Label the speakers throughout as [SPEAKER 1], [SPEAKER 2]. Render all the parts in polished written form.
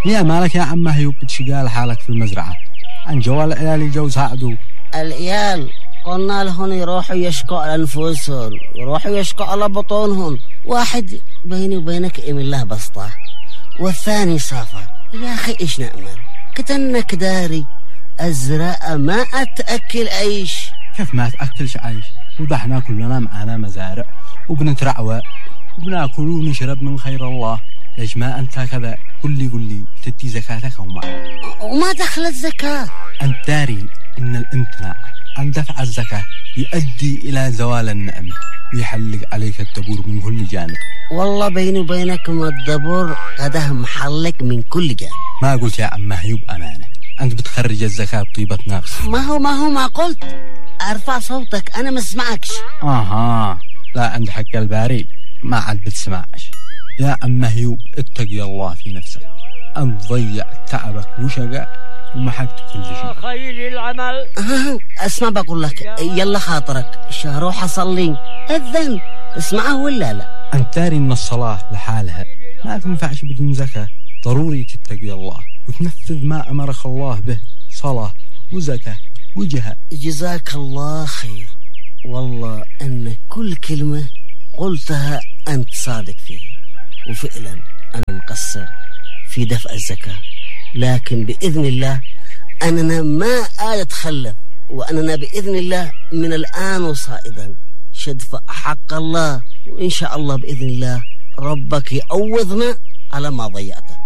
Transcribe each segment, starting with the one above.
[SPEAKER 1] يا مالك يا عم هيوب بتشقال حالك في المزرعة؟ عن جوال العيال يجوز عقدو.
[SPEAKER 2] العيال قلنا لهم يروحوا يشكوا على أنفسهم، يروحوا يشكوا على بطونهم. واحد بيني وبينك إيم الله بسطة، والثاني سافر. يا أخي إيش نأمل؟ كتنك داري الزراعة ما أتأكل عيش.
[SPEAKER 1] كيف ما تأكلش عيش؟ وضحنا كلنا معنا مزارع وبنترعوى وبناكل ونشرب من خير الله. ليش ما أنت كذا؟ قل لي تدي زكاتك
[SPEAKER 2] وما دخل الزكاة؟
[SPEAKER 1] أنت داري إن الامتناع عن دفع الزكاة يؤدي إلى زوال النعمة ويحلق عليك الدبور من كل جانب.
[SPEAKER 2] والله بيني وبينكم الدبور قده محلق من كل جانب.
[SPEAKER 1] ما قلت يا عم هيوب أمانة، أنت بتخرج الزكاة بطيبة نفس.
[SPEAKER 2] ما قلت أرفع صوتك، أنا ما اسمعكش.
[SPEAKER 1] لا عند حق الباري ما عاد بتسمعش. يا عم هيوب اتقي الله في نفسك، أنت ضيع تعبك وشقة ومحقت كل شيء.
[SPEAKER 3] خير العمل.
[SPEAKER 2] اسمع بقول لك، يلا خاطرك روح أصلي أذن، اسمعه ولا لا؟
[SPEAKER 1] أنت داري إن الصلاة لحالها ما تنفعش بدون زكاة. ضروري تتقي الله وتنفذ ما أمرك الله به، صلاة وزكاة وجهاد.
[SPEAKER 2] جزاك الله خير، والله أن كل كلمة قلتها أنت صادق فيها، وفعلا أنا مقصر في دفع الزكاة، لكن بإذن الله أننا ما أتخلف، وأننا بإذن الله من الآن وصائدا شدفع حق الله، وإن شاء الله بإذن الله ربك يعوضنا على ما ضيعته.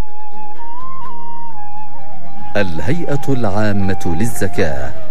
[SPEAKER 4] الهيئة العامة للزكاة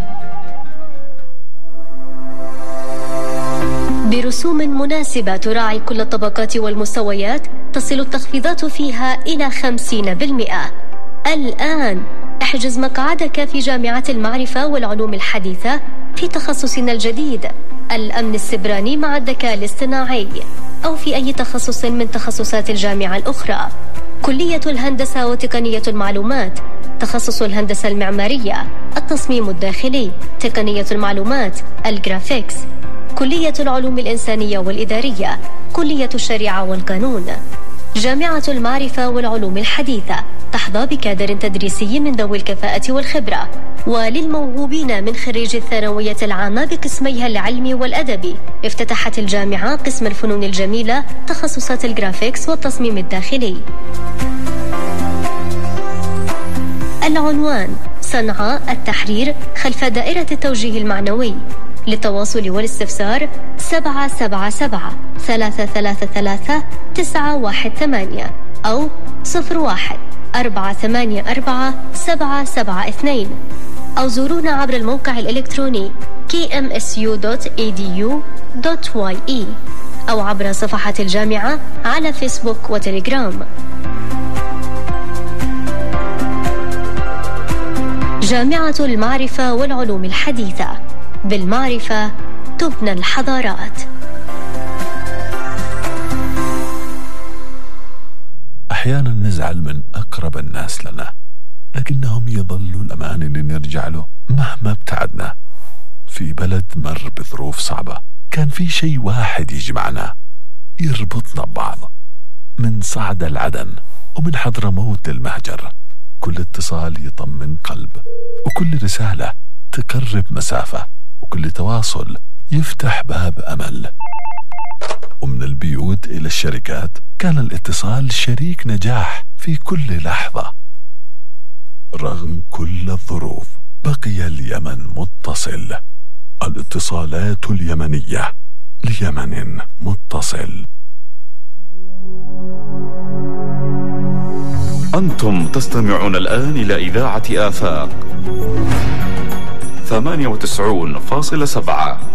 [SPEAKER 5] برسوم مناسبة تراعي كل الطبقات والمستويات، تصل التخفيضات فيها إلى 50%. الآن احجز مقعدك في جامعة المعرفة والعلوم الحديثة في تخصصنا الجديد الأمن السبراني مع الذكاء الاصطناعي، أو في أي تخصص من تخصصات الجامعة الأخرى. كلية الهندسة وتقنية المعلومات، تخصص الهندسة المعمارية، التصميم الداخلي، تقنية المعلومات، الجرافيكس، كلية العلوم الإنسانية والإدارية، كلية الشريعة والقانون. جامعة المعرفة والعلوم الحديثة تحظى بكادر تدريسي من ذوي الكفاءة والخبرة. وللموهوبين من خريج الثانوية العامة بقسميها العلمي والأدبي، افتتحت الجامعة قسم الفنون الجميلة، تخصصات الجرافيكس والتصميم الداخلي. العنوان: صنعاء التحرير خلف دائرة التوجيه المعنوي. للتواصل والاستفسار 777-333-918 أو 01-484-772، أو زورونا عبر الموقع الإلكتروني kmsu.edu.ye أو عبر صفحة الجامعة على فيسبوك وتليجرام. جامعة المعرفة والعلوم الحديثة، بالمعرفة تبنى الحضارات.
[SPEAKER 6] أحيانا نزعل من أقرب الناس لنا، لكنهم يظلوا الأمان اللي نرجع له مهما ابتعدنا. في بلد مر بظروف صعبة، كان في شيء واحد يجمعنا يربطنا ببعض. من صعد العدن ومن حضرموت للمهجر، كل اتصال يطمن قلب، وكل رسالة تقرب مسافة، وكل تواصل يفتح باب أمل. ومن البيوت إلى الشركات كان الاتصال شريك نجاح في كل لحظة. رغم كل الظروف بقي اليمن متصل. الاتصالات اليمنية ليمن متصل.
[SPEAKER 7] أنتم تستمعون الآن إلى إذاعة آفاق 98.7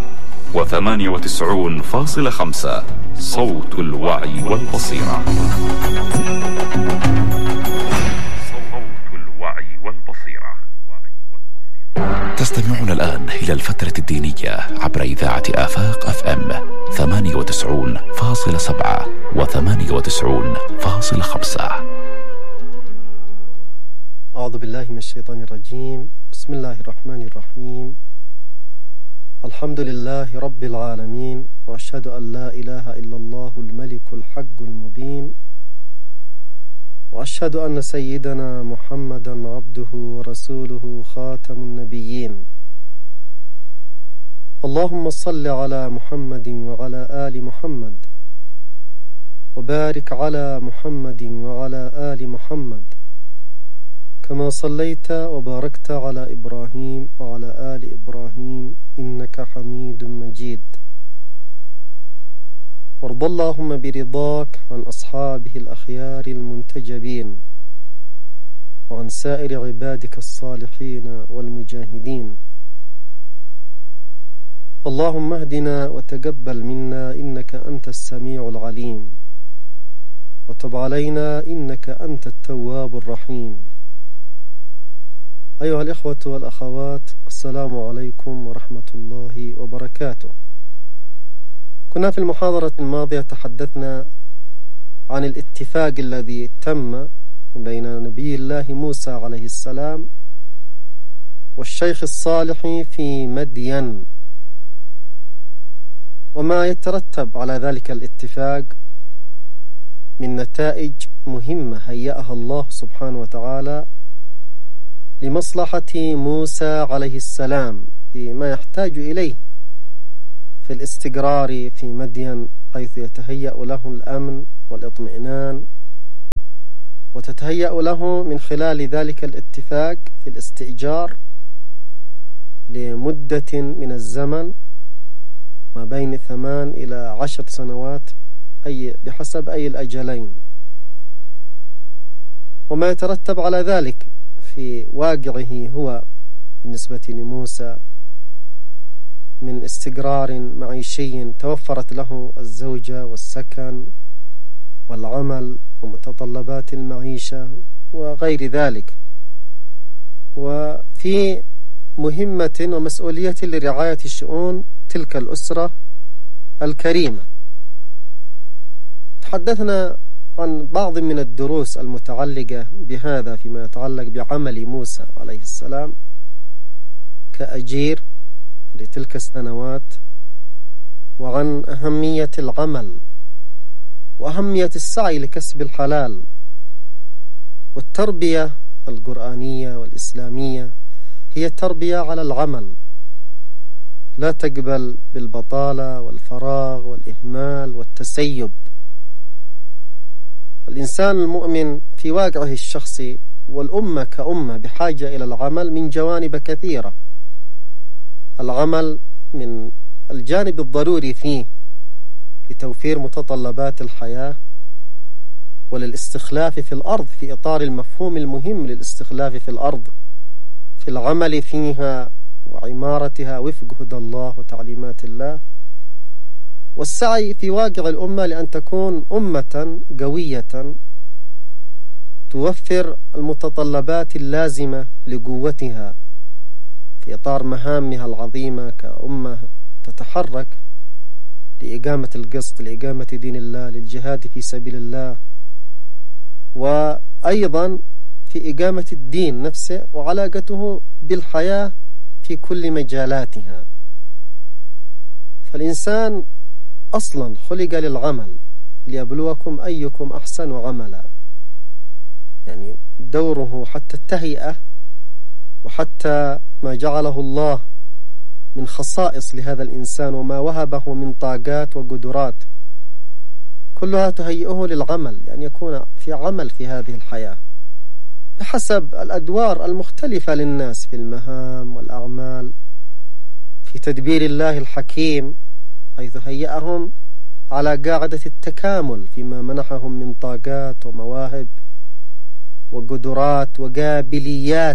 [SPEAKER 7] و98.5 صوت الوعي والبصيرة.
[SPEAKER 4] تستمعون الآن إلى الفترة الدينية عبر إذاعة آفاق FM 98.7 و98.5.
[SPEAKER 8] أعوذ بالله من الشيطان الرجيم. بسم الله الرحمن الرحيم. الحمد لله رب العالمين، وأشهد أن لا إله إلا الله الملك الحق المبين، وأشهد أن سيدنا محمدا عبده ورسوله خاتم النبيين. اللهم صل على محمد وعلى آل محمد، وبارك على محمد وعلى آل محمد كما صليت وباركت على إبراهيم وعلى آل إبراهيم إنك حميد مجيد. وارض اللهم برضاك عن أصحابه الأخيار المنتجبين، وعن سائر عبادك الصالحين والمجاهدين. اللهم اهدنا وتقبل منا إنك أنت السميع العليم، وتب علينا إنك أنت التواب الرحيم. أيها الإخوة والأخوات، السلام عليكم ورحمة الله وبركاته. كنا في المحاضرة الماضية تحدثنا عن الاتفاق الذي تم بين نبي الله موسى عليه السلام والشيخ الصالح في مدين، وما يترتب على ذلك الاتفاق من نتائج مهمة هيأها الله سبحانه وتعالى لمصلحة موسى عليه السلام فيما يحتاج إليه في الاستقرار في مدين، حيث يتهيأ له الأمن والاطمئنان، وتتهيأ له من خلال ذلك الاتفاق في الاستئجار لمدة من الزمن ما بين 8 إلى 10 سنوات بحسب أي الأجلين. وما يترتب على ذلك في واقعه هو بالنسبة لموسى من استقرار معيشي، توفرت له الزوجة والسكن والعمل ومتطلبات المعيشة وغير ذلك، وفي مهمة ومسؤولية لرعاية شؤون تلك الأسرة الكريمة. تحدثنا عن بعض من الدروس المتعلقة بهذا فيما يتعلق بعمل موسى عليه السلام كأجير لتلك السنوات، وعن أهمية العمل وأهمية السعي لكسب الحلال، والتربية القرآنية والإسلامية هي التربية على العمل، لا تقبل بالبطالة والفراغ والإهمال والتسيب. الإنسان المؤمن في واقعه الشخصي والأمة كأمة بحاجة إلى العمل من جوانب كثيرة. العمل من الجانب الضروري فيه لتوفير متطلبات الحياة وللاستخلاف في الأرض في إطار المفهوم المهم للاستخلاف في الأرض، في العمل فيها وعمارتها وفق هدى الله وتعليمات الله، والسعي في واقع الأمة لأن تكون أمة قوية توفر المتطلبات اللازمة لقوتها في إطار مهامها العظيمة كأمة تتحرك لإقامة القسط، لإقامة دين الله، للجهاد في سبيل الله، وأيضا في إقامة الدين نفسه وعلاقته بالحياة في كل مجالاتها. فالإنسان أصلا خلق للعمل ليبلوكم أيكم أحسن عملا، يعني دوره حتى التهيئة وحتى ما جعله الله من خصائص لهذا الإنسان وما وهبه من طاقات وقدرات كلها تهيئه للعمل، لأن يكون في عمل في هذه الحياة بحسب الأدوار المختلفة للناس في المهام والأعمال، في تدبير الله الحكيم حيث هيئهم على قاعدة التكامل فيما منحهم من طاقات ومواهب وقدرات وقابليات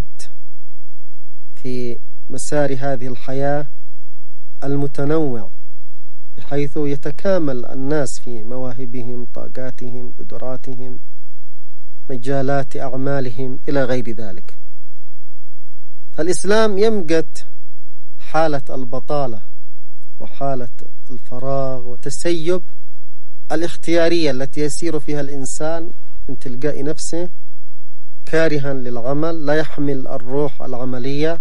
[SPEAKER 8] في مسار هذه الحياة المتنوع، بحيث يتكامل الناس في مواهبهم، طاقاتهم، قدراتهم، مجالات أعمالهم إلى غير ذلك. فالإسلام يمقت حالة البطالة وحالة الفراغ والتسيب الاختيارية التي يسير فيها الإنسان من تلقاء نفسه كارها للعمل، لا يحمل الروح العملية،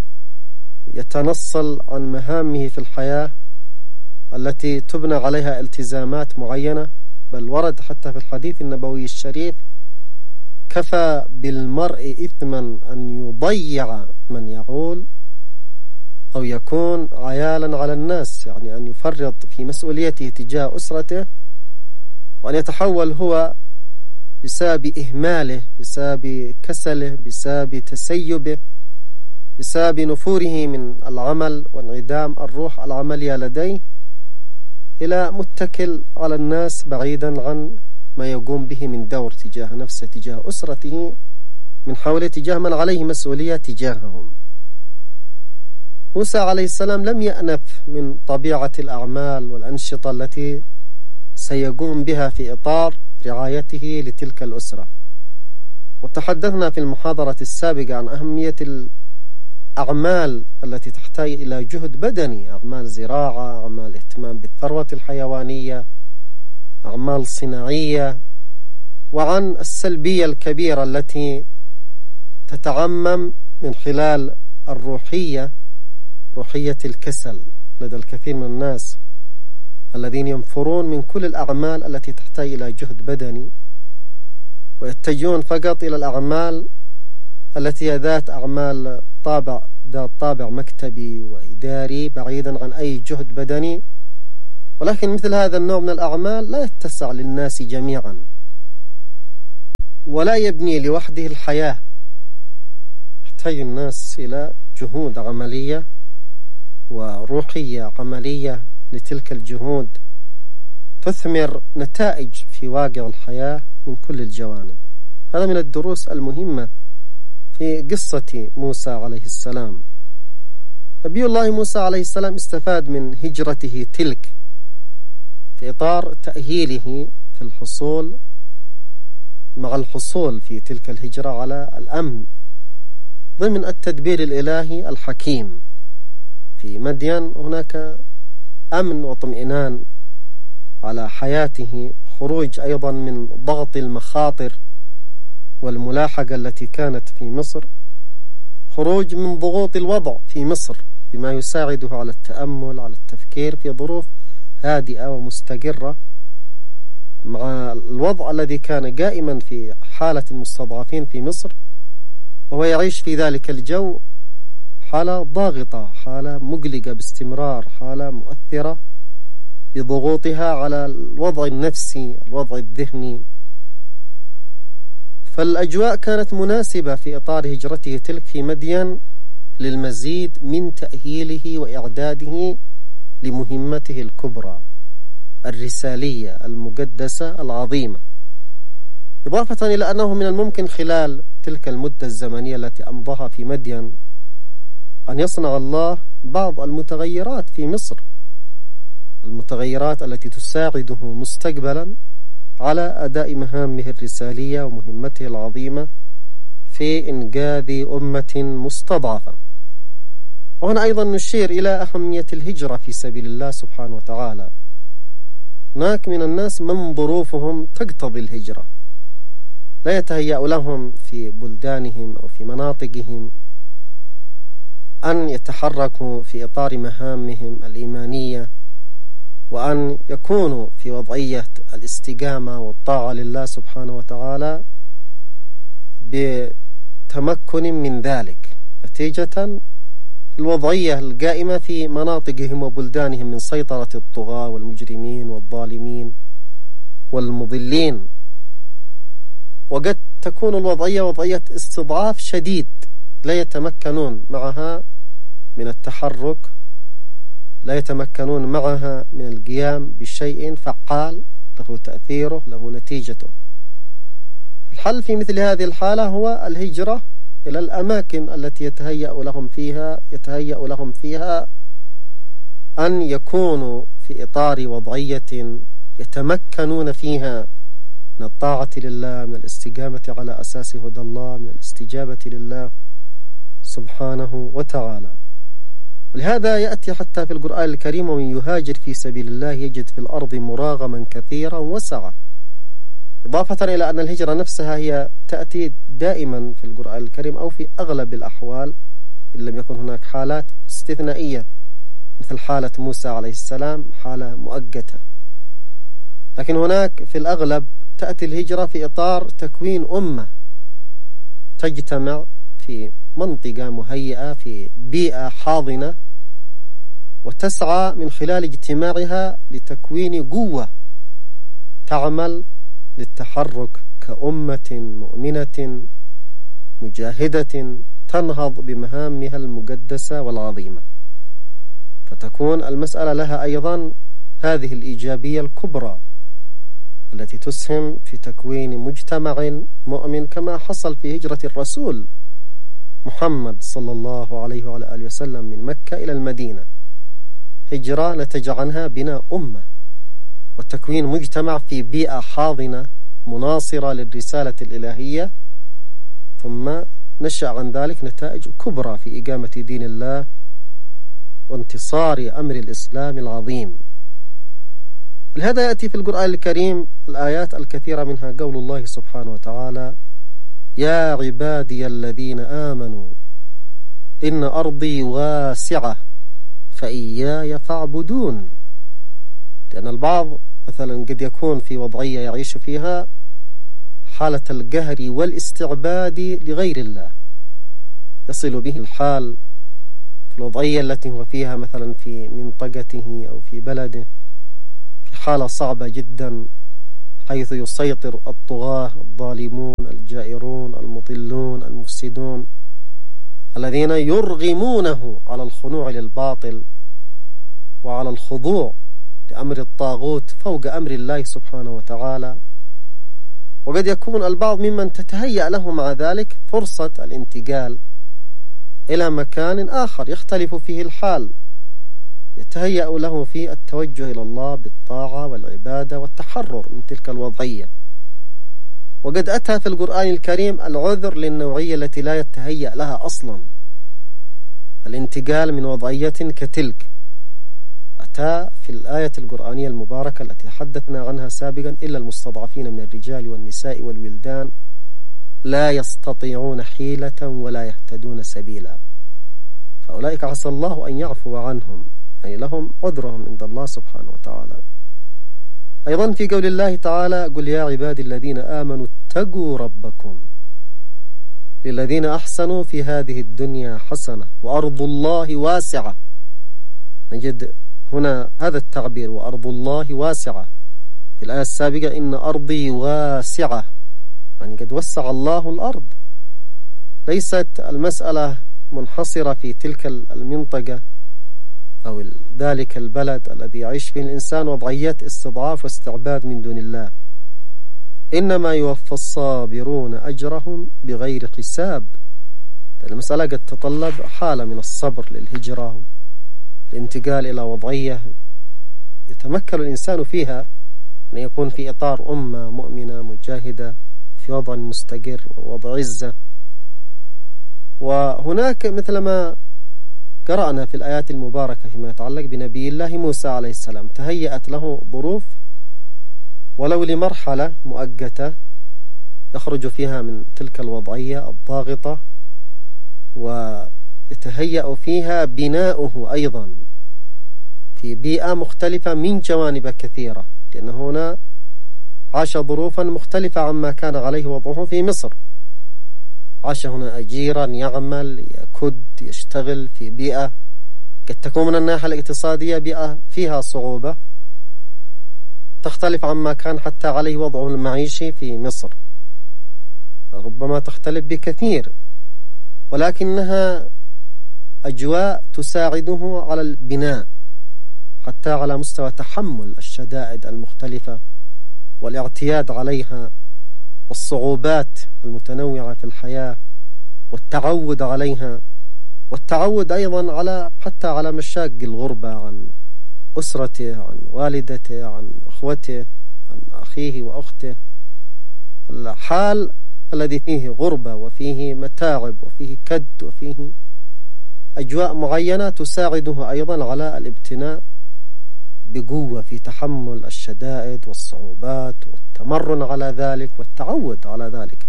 [SPEAKER 8] يتنصل عن مهامه في الحياة التي تبنى عليها التزامات معينة. بل ورد حتى في الحديث النبوي الشريف كفى بالمرء إثما أن يضيع من يعول أو يكون عيالا على الناس، يعني أن يفرط في مسؤوليته تجاه أسرته، وأن يتحول هو بسبب إهماله، بسبب كسله، بسبب تسيبه، بسبب نفوره من العمل وانعدام الروح العملية لديه، إلى متكل على الناس بعيدا عن ما يقوم به من دور تجاه نفسه، تجاه أسرته، من حوله، تجاه من عليه مسؤولية تجاههم. موسى عليه السلام لم يأنف من طبيعة الأعمال والأنشطة التي سيقوم بها في إطار رعايته لتلك الأسرة. وتحدثنا في المحاضرة السابقة عن أهمية الأعمال التي تحتاج إلى جهد بدني، أعمال زراعة، أعمال اهتمام بالثروة الحيوانية، أعمال صناعية، وعن السلبية الكبيرة التي تتعمم من خلال الروحية، روحية الكسل لدى الكثير من الناس الذين ينفرون من كل الأعمال التي تحتاج إلى جهد بدني، ويتجهون فقط إلى الأعمال التي هي ذات طابع مكتبي وإداري بعيدا عن أي جهد بدني. ولكن مثل هذا النوع من الأعمال لا يتسع للناس جميعا، ولا يبني لوحده الحياة. يحتاج الناس إلى جهود عملية وروحية عملية لتلك الجهود تثمر نتائج في واقع الحياة من كل الجوانب. هذا من الدروس المهمة في قصة موسى عليه السلام. نبي الله موسى عليه السلام استفاد من هجرته تلك في إطار تأهيله في الحصول في تلك الهجرة على الأمن ضمن التدبير الإلهي الحكيم. في مدين هناك أمن وطمئنان على حياته، خروج أيضا من ضغط المخاطر والملاحقة التي كانت في مصر، خروج من ضغوط الوضع في مصر بما يساعده على التأمل، على التفكير في ظروف هادئة ومستقرة، مع الوضع الذي كان قائما في حالة المستضعفين في مصر، وهو يعيش في ذلك الجو حالة ضاغطة، حالة مقلقة باستمرار، حالة مؤثرة بضغوطها على الوضع النفسي، الوضع الذهني. فالأجواء كانت مناسبة في إطار هجرته تلك في مدين للمزيد من تأهيله وإعداده لمهمته الكبرى الرسالية المقدسة العظيمة، إضافة إلى أنه من الممكن خلال تلك المدة الزمنية التي أمضاها في مدين أن يصنع الله بعض المتغيرات في مصر، المتغيرات التي تساعده مستقبلا على أداء مهامه الرسالية ومهمته العظيمة في إنقاذ أمة مستضعفة. وهنا أيضا نشير إلى أهمية الهجرة في سبيل الله سبحانه وتعالى. هناك من الناس من ظروفهم تقتضي الهجرة، لا يتهيأ لهم في بلدانهم أو في مناطقهم أن يتحركوا في إطار مهامهم الإيمانية، وأن يكونوا في وضعية الاستقامة والطاعة لله سبحانه وتعالى بتمكن من ذلك، نتيجة الوضعية القائمة في مناطقهم وبلدانهم من سيطرة الطغاة والمجرمين والظالمين والمضلين. وقد تكون الوضعية وضعية استضعاف شديد لا يتمكنون معها من التحرك، لا يتمكنون معها من القيام بشيء فعال له تأثيره، له نتيجته. الحل في مثل هذه الحالة هو الهجرة إلى الأماكن التي يتهيأ لهم فيها أن يكونوا في إطار وضعية يتمكنون فيها من الطاعة لله، من الاستقامة على أساس هدى الله، من الاستجابة لله سبحانه وتعالى. ولهذا يأتي حتى في القرآن الكريم: ومن يهاجر في سبيل الله يجد في الأرض مراغما كثيرا وسعة، إضافة إلى أن الهجرة نفسها هي تأتي دائما في القرآن الكريم أو في أغلب الأحوال، إن لم يكن هناك حالات استثنائية مثل حالة موسى عليه السلام، حالة مؤقتة. لكن هناك في الأغلب تأتي الهجرة في إطار تكوين أمة تجتمع في منطقة مهيئة في بيئة حاضنة وتسعى من خلال اجتماعها لتكوين قوة تعمل للتحرك كأمة مؤمنة مجاهدة تنهض بمهامها المقدسة والعظيمة. فتكون المسألة لها أيضا هذه الإيجابية الكبرى التي تسهم في تكوين مجتمع مؤمن كما حصل في هجرة الرسول محمد صلى الله عليه وعلى آله وسلم من مكة إلى المدينة، هجرة نتج عنها بناء أمة وتكوين مجتمع في بيئة حاضنة مناصرة للرسالة الإلهية، ثم نشأ عن ذلك نتائج كبرى في إقامة دين الله وانتصار أمر الإسلام العظيم. لهذا يأتي في القرآن الكريم الآيات الكثيرة منها قول الله سبحانه وتعالى: يا عبادي الذين آمنوا إن أرضي واسعة فإياي فاعبدون. لأن البعض مثلا قد يكون في وضعية يعيش فيها حالة القهر والاستعباد لغير الله، يصل به الحال في الوضعية التي هو فيها مثلا في منطقته أو في بلده في حالة صعبة جدا، حيث يسيطر الطغاة الظالمون الجائرون المضلون المفسدون الذين يرغمونه على الخنوع للباطل وعلى الخضوع لأمر الطاغوت فوق أمر الله سبحانه وتعالى. وقد يكون البعض ممن تتهيأ له مع ذلك فرصة الانتقال إلى مكان آخر يختلف فيه الحال، يتهيأ له في التوجه إلى الله بالطاعة والعبادة والتحرر من تلك الوضعية. وقد أتى في القرآن الكريم العذر للنوعية التي لا يتهيأ لها أصلا الانتقال من وضعية كتلك. أتى في الآية القرآنية المباركة التي حدثنا عنها سابقا: إلا المستضعفين من الرجال والنساء والولدان لا يستطيعون حيلة ولا يهتدون سبيلا. فأولئك عسى الله أن يعفو عنهم، يعني لهم عذرهم عند الله سبحانه وتعالى. أيضا في قول الله تعالى: قل يا عبادي الذين آمنوا اتقوا ربكم للذين أحسنوا في هذه الدنيا حسنة وأرض الله واسعة. نجد هنا هذا التعبير وأرض الله واسعة. في الآية السابقة: إن أرضي واسعة، يعني قد وسع الله الأرض، ليست المسألة منحصرة في تلك المنطقة أو ذلك البلد الذي يعيش فيه الإنسان وضعية استضعاف واستعباد من دون الله. إنما يوفى الصابرون أجرهم بغير حساب. المسألة قد تطلب حالة من الصبر للهجرة، الانتقال إلى وضعية يتمكن الإنسان فيها أن يكون في إطار أمة مؤمنة مجاهدة في وضع مستقر ووضع عزة. وهناك مثلما قرأنا في الآيات المباركة فيما يتعلق بنبي الله موسى عليه السلام تهيأت له ظروف ولو لمرحلة مؤقتة يخرج فيها من تلك الوضعية الضاغطة، ويتهيأ فيها بناؤه أيضا في بيئة مختلفة من جوانب كثيرة، لأن هنا عاش ظروفا مختلفة عما كان عليه وضعه في مصر. عاش هنا أجيرا يعمل يكد يشتغل في بيئة قد تكون من الناحية الاقتصادية بيئة فيها صعوبة تختلف عما كان حتى عليه وضعه المعيشي في مصر، ربما تختلف بكثير، ولكنها أجواء تساعده على البناء حتى على مستوى تحمل الشدائد المختلفة والاعتياد عليها والصعوبات المتنوعة في الحياة والتعود عليها، والتعود أيضا على حتى على مشاق الغربة عن أسرته، عن والدته، عن أخوته، عن أخيه وأخته. الحال الذي فيه غربة وفيه متاعب وفيه كد وفيه أجواء معينة تساعده أيضا على الابتناء بقوة في تحمل الشدائد والصعوبات والتمرن على ذلك والتعود على ذلك.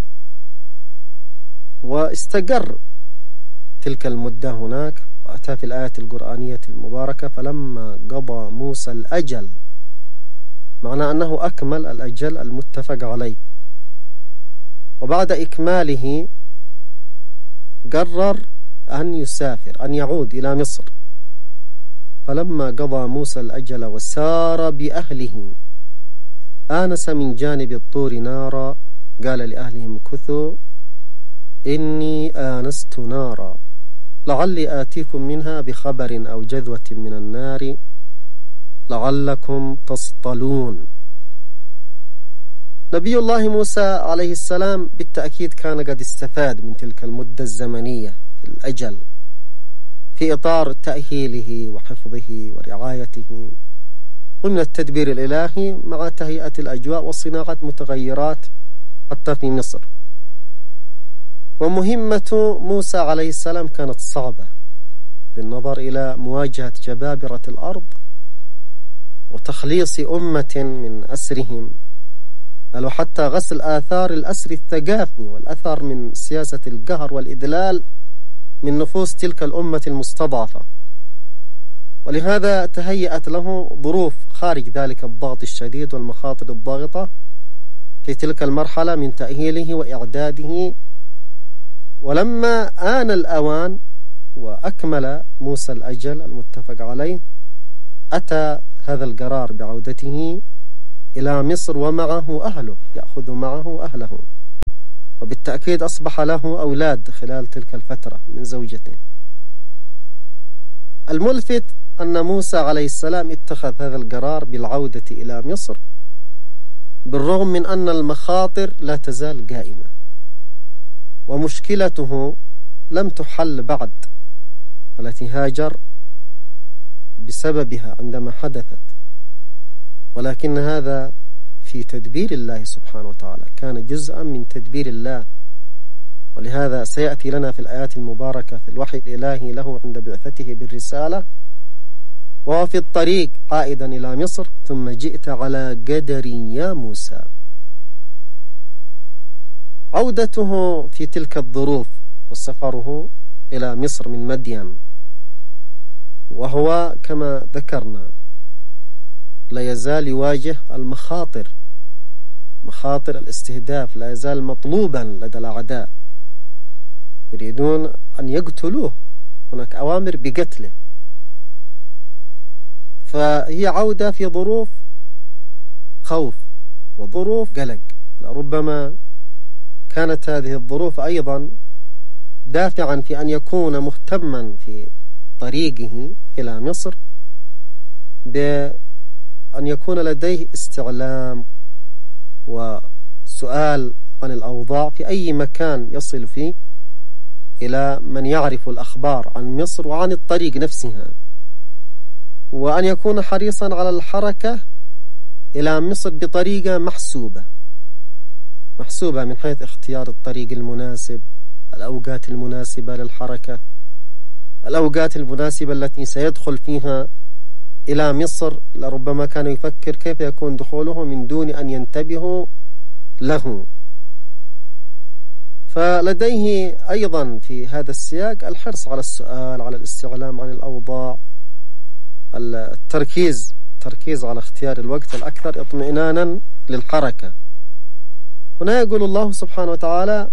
[SPEAKER 8] واستقر تلك المدة هناك، وأتى في الآية القرآنية المباركة: فلما قضى موسى الأجل، معنى أنه أكمل الأجل المتفق عليه، وبعد إكماله قرر أن يسافر، أن يعود إلى مصر. فلما قضى موسى الأجل وسار بأهله آنس من جانب الطور نارا قال لأهلهم كثوا إني آنست نارا لعلي آتيكم منها بخبر أو جذوة من النار لعلكم تصطلون. نبي الله موسى عليه السلام بالتأكيد كان قد استفاد من تلك المدة الزمنية في الأجل في إطار تأهيله وحفظه ورعايته ومن التدبير الإلهي مع تهيئة الأجواء وصناعة متغيرات حتى في مصر. ومهمة موسى عليه السلام كانت صعبة بالنظر إلى مواجهة جبابرة الأرض وتخليص أمة من أسرهم، بل وحتى غسل آثار الأسر الثقافي والأثر من سياسة القهر والإذلال من نفوس تلك الأمة المستضعفة. ولهذا تهيأت له ظروف خارج ذلك الضغط الشديد والمخاطر الضاغطة في تلك المرحلة من تأهيله وإعداده. ولما آن الأوان وأكمل موسى الأجل المتفق عليه أتى هذا القرار بعودته إلى مصر ومعه أهله، يأخذ معه أهله، وبالتأكيد أصبح له أولاد خلال تلك الفترة من زوجته. الملفت أن موسى عليه السلام اتخذ هذا القرار بالعودة إلى مصر بالرغم من أن المخاطر لا تزال قائمة ومشكلته لم تحل بعد التي هاجر بسببها عندما حدثت، ولكن هذا في تدبير الله سبحانه وتعالى، كان جزءا من تدبير الله. ولهذا سيأتي لنا في الآيات المباركة في الوحي الإلهي له عند بعثته بالرسالة وهو في الطريق عائدا إلى مصر ثم جئت على قدر يا موسى. عودته في تلك الظروف وسفره إلى مصر من مدين وهو كما ذكرنا لا يزال يواجه المخاطر، مخاطر الاستهداف لا يزال مطلوبا لدى الأعداء، يريدون أن يقتلوه، هناك أوامر بقتله. فهي عودة في ظروف خوف وظروف قلق. لربما كانت هذه الظروف أيضا دافعا في أن يكون مهتما في طريقه إلى مصر بأن يكون لديه استعلام وسؤال عن الأوضاع في أي مكان يصل فيه إلى من يعرف الأخبار عن مصر وعن الطريق نفسها، وأن يكون حريصا على الحركة إلى مصر بطريقة محسوبة من حيث اختيار الطريق المناسب، الأوقات المناسبة للحركة، الأوقات المناسبة التي سيدخل فيها إلى مصر. لربما كان يفكر كيف يكون دخوله من دون أن ينتبهوا له. فلديه أيضا في هذا السياق الحرص على السؤال، على الاستعلام عن الأوضاع، التركيز على اختيار الوقت الأكثر اطمئنانا للحركة. هنا يقول الله سبحانه وتعالى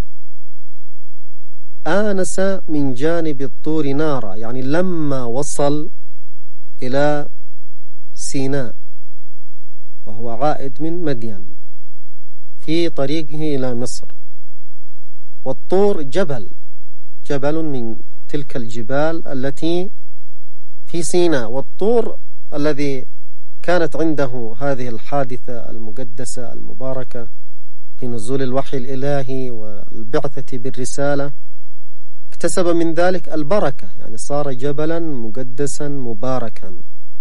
[SPEAKER 8] آنس من جانب الطور نارا، يعني لما وصل إلى سيناء وهو عائد من مدين في طريقه إلى مصر. والطور جبل من تلك الجبال التي في سيناء، والطور الذي كانت عنده هذه الحادثة المقدسة المباركة في نزول الوحي الإلهي والبعثة بالرسالة، اكتسب من ذلك البركة، يعني صار جبلا مقدسا مباركا.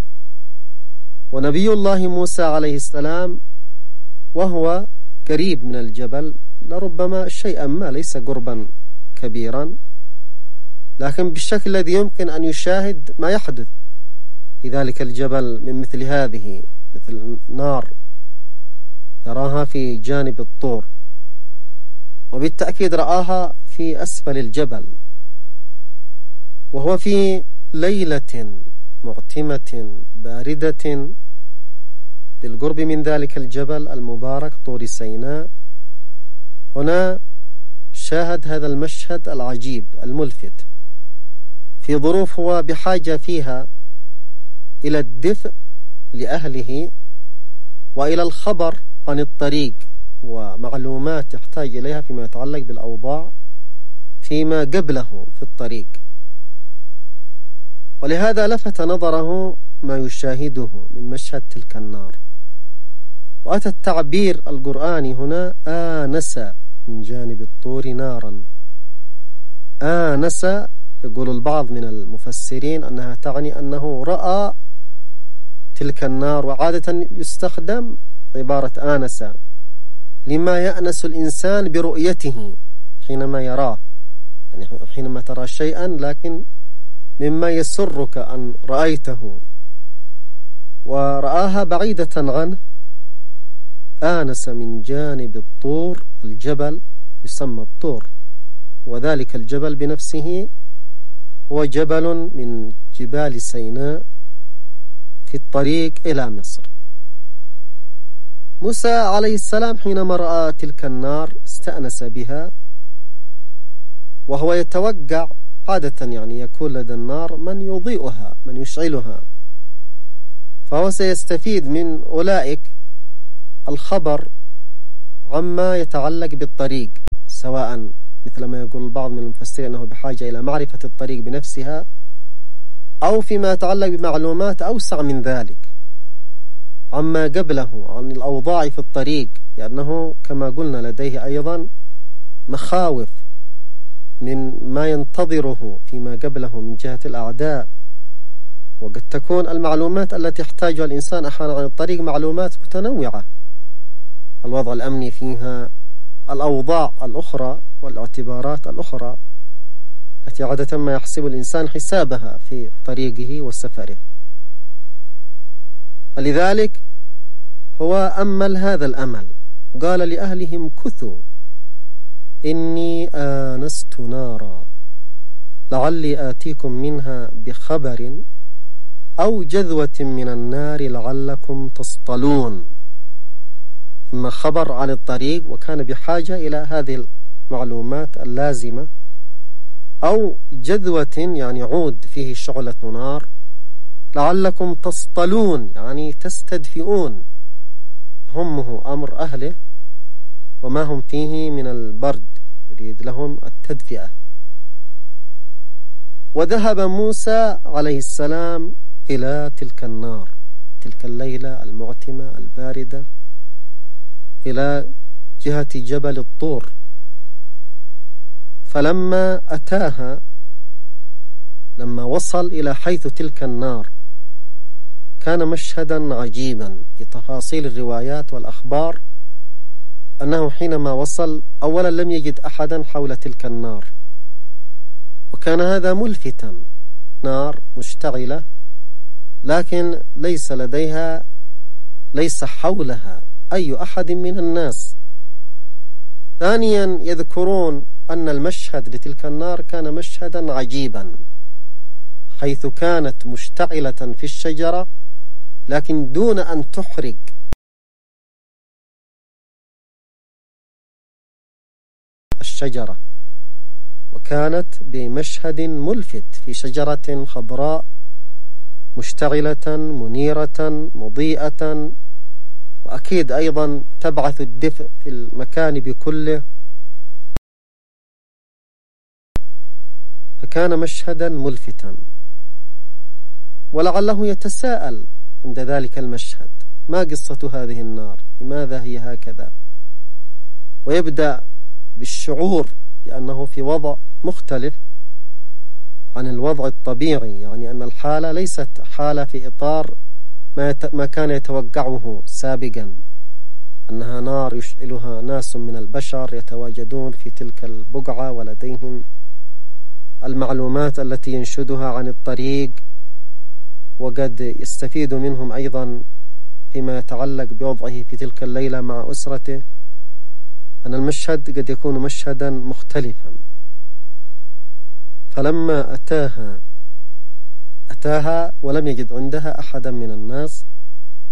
[SPEAKER 8] ونبي الله موسى عليه السلام وهو قريب من الجبل لربما شيئا ما، ليس قربا كبيرا، لكن بالشكل الذي يمكن أن يشاهد ما يحدث في ذلك الجبل من مثل هذه، مثل نار يراها في جانب الطور، وبالتأكيد رآها في أسفل الجبل، وهو في ليلة معتمة باردة بالقرب من ذلك الجبل المبارك طور سيناء. هنا شاهد هذا المشهد العجيب الملفت في ظروف هو بحاجة فيها إلى الدفء لأهله وإلى الخبر عن الطريق ومعلومات يحتاج إليها فيما يتعلق بالأوضاع فيما قبله في الطريق. ولهذا لفت نظره ما يشاهده من مشهد تلك النار. وأتى التعبير القرآني هنا آنس من جانب الطور نارا. آنس يقول البعض من المفسرين أنها تعني أنه رأى تلك النار، وعادة يستخدم عبارة آنس لما يأنس الإنسان برؤيته حينما يراه، يعني حينما ترى شيئا لكن مما يسرك أن رأيته ورآها بعيدة عنه. آنس من جانب الطور، الجبل يسمى الطور، وذلك الجبل بنفسه هو جبل من جبال سيناء في الطريق إلى مصر. موسى عليه السلام حينما رأى تلك النار استأنس بها، وهو يتوقع عادة يعني يكون لدى النار من يضيئها من يشعلها، فهو سيستفيد من أولئك الخبر عما يتعلق بالطريق، سواء مثل ما يقول البعض من المفسرين أنه بحاجة إلى معرفة الطريق بنفسها، أو فيما يتعلق بمعلومات أوسع من ذلك عما قبله عن الأوضاع في الطريق، لأنه كما قلنا لديه أيضا مخاوف من ما ينتظره فيما قبله من جهة الأعداء. وقد تكون المعلومات التي يحتاجها الإنسان أحيانا عن الطريق معلومات متنوعة، الوضع الأمني فيها، الأوضاع الأخرى والاعتبارات الأخرى التي عادة ما يحسب الإنسان حسابها في طريقه وسفره. فلذلك هو أمل هذا الأمل، قال لأهلهم كثوا إني آنست نارا لعلي آتيكم منها بخبر أو جذوة من النار لعلكم تصطلون. إما خبر عن الطريق وكان بحاجة إلى هذه المعلومات اللازمة، أو جذوة يعني عود فيه شعلة نار، لعلكم تصطلون يعني تستدفئون، همه أمر أهله وما هم فيه من البرد، يريد لهم التدفئة. وذهب موسى عليه السلام إلى تلك النار تلك الليلة المعتمة الباردة إلى جهة جبل الطور. فلما أتاها، لما وصل إلى حيث تلك النار، كان مشهدا عجيبا في تفاصيل الروايات والأخبار، أنه حينما وصل أولا لم يجد أحدا حول تلك النار، وكان هذا ملفتا، نار مشتعلة لكن ليس حولها أي أحد من الناس. ثانيا يذكرون أن المشهد لتلك النار كان مشهدا عجيبا، حيث كانت مشتعلة في الشجرة لكن دون أن تحرق الشجرة، وكانت بمشهد ملفت في شجرة خضراء مشتعلة منيرة مضيئة، وأكيد أيضا تبعث الدفء في المكان بكله. فكان مشهدا ملفتا، ولعله يتساءل عند ذلك المشهد ما قصة هذه النار، لماذا هي هكذا، ويبدأ بالشعور بأنه في وضع مختلف عن الوضع الطبيعي، يعني أن الحالة ليست حالة في إطار ما كان يتوقعه سابقا، أنها نار يشعلها ناس من البشر يتواجدون في تلك البقعة ولديهم المعلومات التي ينشدها عن الطريق، وقد يستفيد منهم أيضا فيما يتعلق بوضعه في تلك الليلة مع أسرته، أن المشهد قد يكون مشهدا مختلفا. فلما أتاها ولم يجد عندها أحدا من الناس،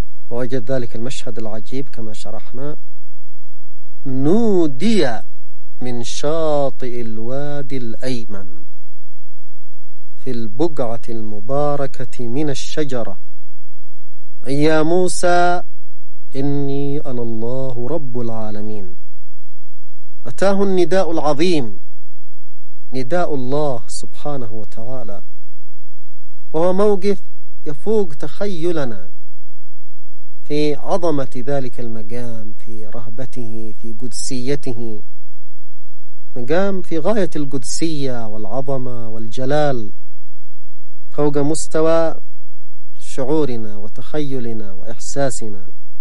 [SPEAKER 8] ووجد ذلك المشهد العجيب كما شرحنا، نودي من شاطئ الوادي الأيمن في البقعة المباركة من الشجرة يا موسى إني أنا الله رب العالمين. أتاه النداء العظيم، نداء الله سبحانه وتعالى، وهو موقف يفوق تخيلنا في عظمة ذلك المقام، في رهبته، في قدسيته، مقام في غاية القدسية والعظمة والجلال، فوق مستوى شعورنا وتخيلنا وإحساسنا.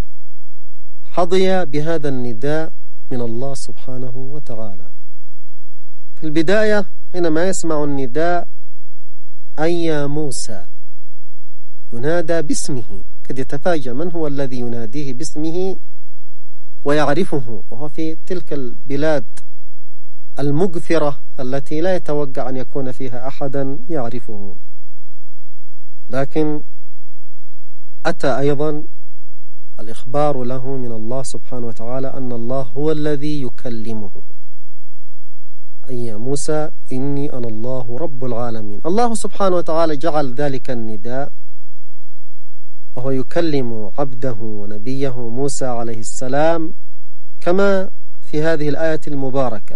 [SPEAKER 8] حظي بهذا النداء من الله سبحانه وتعالى. في البداية حينما يسمع النداء أي يا موسى، ينادى باسمه، قد يتفاجأ من هو الذي يناديه باسمه ويعرفه، وهو في تلك البلاد المغفرة التي لا يتوقع أن يكون فيها أحدا يعرفه. لكن أتى أيضا الإخبار له من الله سبحانه وتعالى أن الله هو الذي يكلمه. أي يا موسى إني أنا الله رب العالمين. الله سبحانه وتعالى جعل ذلك النداء وهو يكلم عبده ونبيه موسى عليه السلام كما في هذه الآية المباركة.